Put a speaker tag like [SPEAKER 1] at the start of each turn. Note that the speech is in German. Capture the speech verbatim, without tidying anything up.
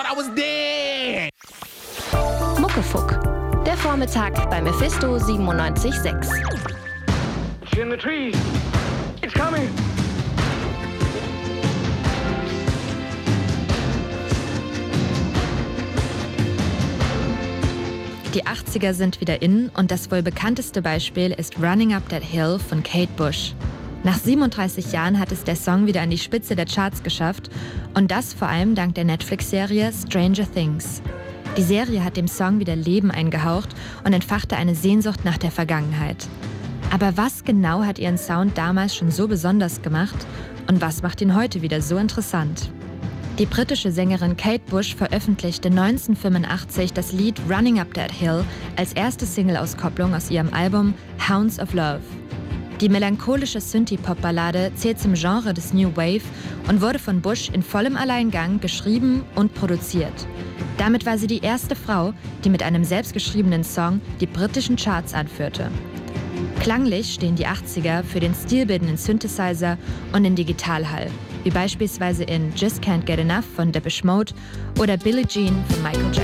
[SPEAKER 1] I was dead.
[SPEAKER 2] Muckefuck, der Vormittag bei Mephisto siebenundneunzig Komma sechs.
[SPEAKER 3] It's in the trees. It's coming.
[SPEAKER 4] Die achtziger sind wieder in und das wohl bekannteste Beispiel ist Running Up That Hill von Kate Bush. Nach siebenunddreißig Jahren hat es der Song wieder an die Spitze der Charts geschafft und das vor allem dank der Netflix-Serie Stranger Things. Die Serie hat dem Song wieder Leben eingehaucht und entfachte eine Sehnsucht nach der Vergangenheit. Aber was genau hat ihren Sound damals schon so besonders gemacht und was macht ihn heute wieder so interessant? Die britische Sängerin Kate Bush veröffentlichte neunzehnhundertfünfundachtzig das Lied Running Up That Hill als erste Single-Auskopplung aus ihrem Album Hounds of Love. Die melancholische Synthie-Pop-Ballade zählt zum Genre des New Wave und wurde von Bush in vollem Alleingang geschrieben und produziert. Damit war sie die erste Frau, die mit einem selbstgeschriebenen Song die britischen Charts anführte. Klanglich stehen die achtziger für den stilbildenden Synthesizer und den Digitalhall, wie beispielsweise in Just Can't Get Enough von Depeche Mode oder Billie Jean von Michael Jackson.